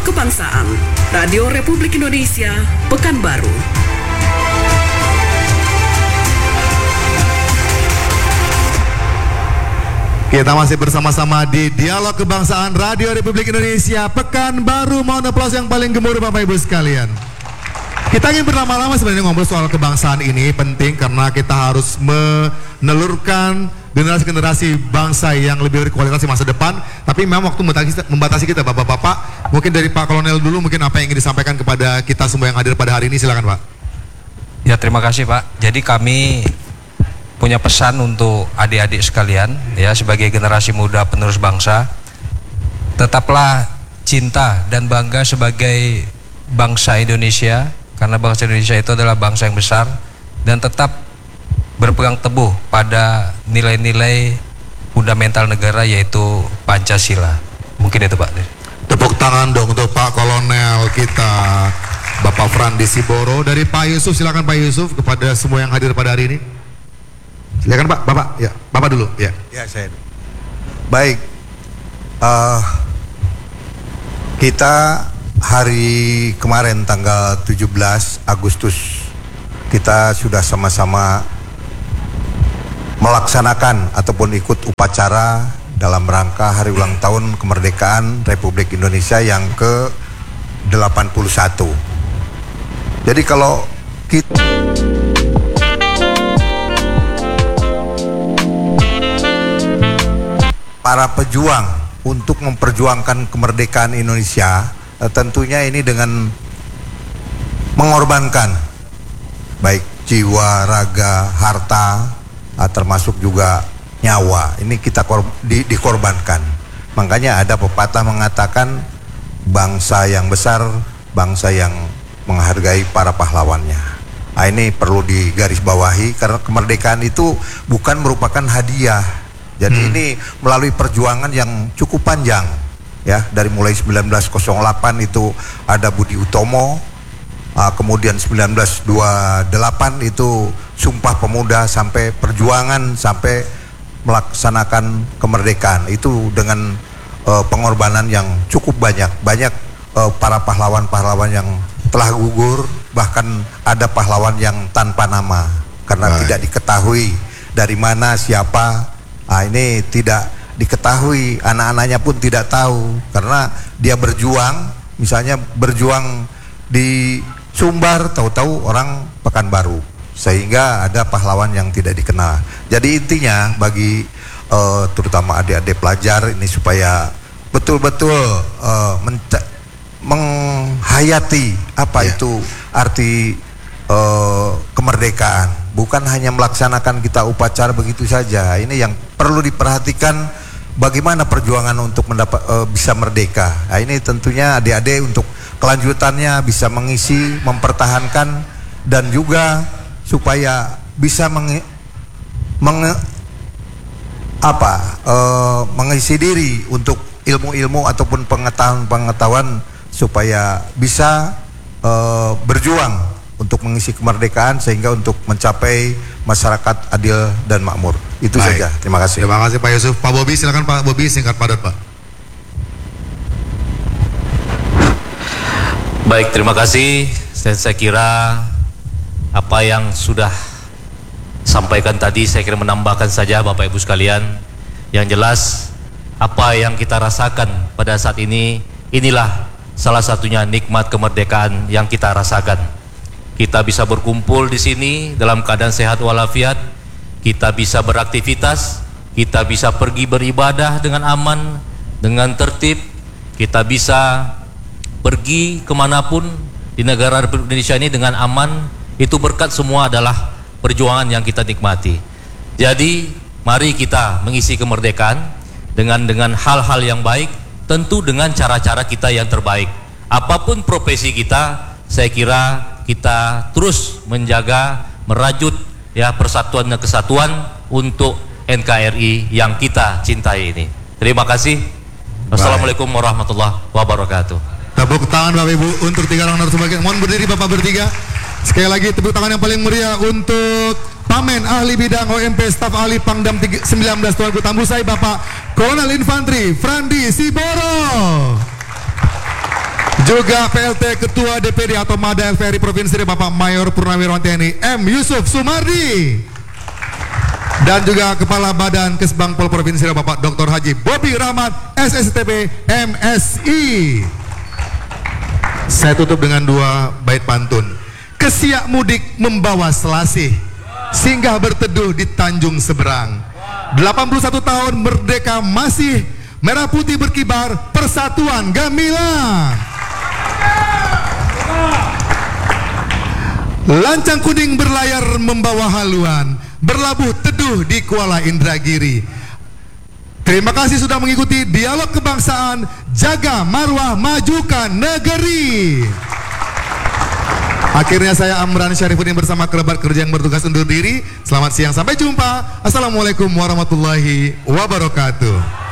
Kebangsaan, Radio Republik Indonesia, Pekanbaru. Kita masih bersama-sama di Dialog Kebangsaan Radio Republik Indonesia, Pekanbaru. Mohon aplaus yang paling gemuruh Bapak Ibu sekalian. Kita ingin berlama-lama sebenarnya ngobrol soal kebangsaan ini penting karena kita harus menelurkan generasi-generasi bangsa yang lebih berkualitas di masa depan. Tapi memang waktu membatasi kita Bapak-Bapak. Mungkin dari Pak Kolonel dulu, mungkin apa yang ingin disampaikan kepada kita semua yang hadir pada hari ini, silakan Pak. Ya, terima kasih Pak. Jadi kami punya pesan untuk adik-adik sekalian ya, sebagai generasi muda penerus bangsa. Tetaplah cinta dan bangga sebagai bangsa Indonesia, karena bangsa Indonesia itu adalah bangsa yang besar, dan tetap berpegang teguh pada nilai-nilai fundamental negara, yaitu Pancasila. Mungkin itu Pak. Tepuk tangan dong untuk Pak Kolonel kita, Bapak Frandi Siboro. Dari Pak Yusuf, silakan Pak Yusuf, kepada semua yang hadir pada hari ini. Silakan Pak, Bapak, ya, Bapak dulu, ya. Ya, saya. Baik, kita hari kemarin tanggal 17 Agustus kita sudah sama-sama melaksanakan ataupun ikut upacara dalam rangka hari ulang tahun kemerdekaan Republik Indonesia yang ke-81. Jadi kalau kita para pejuang untuk memperjuangkan kemerdekaan Indonesia, tentunya ini dengan mengorbankan baik jiwa, raga, harta, termasuk juga nyawa. Ini kita dikorbankan. Makanya ada pepatah mengatakan bangsa yang besar, bangsa yang menghargai para pahlawannya. Nah, ini perlu digarisbawahi karena kemerdekaan itu bukan merupakan hadiah. Jadi ini melalui perjuangan yang cukup panjang, ya, dari mulai 1908 itu ada Budi Utomo, kemudian 1928 itu Sumpah Pemuda, sampai perjuangan sampai melaksanakan kemerdekaan itu dengan pengorbanan yang cukup banyak para pahlawan-pahlawan yang telah gugur, bahkan ada pahlawan yang tanpa nama karena tidak diketahui dari mana siapa. Ini tidak diketahui, anak-anaknya pun tidak tahu karena dia berjuang, misalnya berjuang di Sumbar, tahu-tahu orang Pekanbaru, sehingga ada pahlawan yang tidak dikenal. Jadi intinya bagi terutama adik-adik pelajar ini supaya betul-betul menghayati apa itu arti kemerdekaan. Bukan hanya melaksanakan kita upacara begitu saja. Ini yang perlu diperhatikan, bagaimana perjuangan untuk bisa merdeka. Nah, ini tentunya adik-adik untuk kelanjutannya bisa mengisi, mempertahankan, dan juga supaya bisa mengisi diri untuk ilmu-ilmu ataupun pengetahuan supaya bisa berjuang untuk mengisi kemerdekaan sehingga untuk mencapai masyarakat adil dan makmur. Itu saja. Terima kasih. Terima kasih Pak Yusuf. Pak Bobi, silakan Pak Bobi, singkat padat Pak. Baik, terima kasih. Saya kira apa yang sudah sampaikan tadi saya kira menambahkan saja Bapak Ibu sekalian. Yang jelas apa yang kita rasakan pada saat ini, inilah salah satunya nikmat kemerdekaan yang kita rasakan. Kita bisa berkumpul di sini dalam keadaan sehat walafiat, kita bisa beraktivitas, kita bisa pergi beribadah dengan aman, dengan tertib, kita bisa pergi kemanapun di negara Republik Indonesia ini dengan aman. Itu berkat semua adalah perjuangan yang kita nikmati. Jadi mari kita mengisi kemerdekaan dengan hal-hal yang baik, tentu dengan cara-cara kita yang terbaik. Apapun profesi kita, saya kira kita terus menjaga, merajut ya persatuan dan kesatuan untuk NKRI yang kita cintai ini. Terima kasih. Wassalamualaikum warahmatullahi wabarakatuh. Tepuk tangan Bapak Ibu untuk tiga orang narasumber. Mohon berdiri Bapak bertiga. Sekali lagi tepuk tangan yang paling meriah untuk Pamen Ahli Bidang OMP Staf Ahli Pangdam 19 Tuanku Tambusai, Bapak Kolonel Infantri Frandi Siboro. Juga PLT Ketua DPD atau Mada LVRI Provinsi Bapak Mayor Purnawirawan TNI M. Yusuf Sumardi. Dan juga Kepala Badan Kesbangpol Provinsi Bapak Dr. Haji Bobi Rahmat SSTP MSI. Saya tutup dengan 2 bait pantun. Kesiak mudik membawa selasih, singgah berteduh di Tanjung Seberang. 81 tahun merdeka masih, merah putih berkibar, persatuan gemilang. Lancang kuning berlayar membawa haluan, berlabuh teduh di Kuala Indragiri. Terima kasih sudah mengikuti dialog kebangsaan, jaga marwah majukan negeri. Akhirnya saya Amran Syarifuddin bersama kerabat kerja yang bertugas undur diri. Selamat siang, sampai jumpa. Assalamualaikum warahmatullahi wabarakatuh.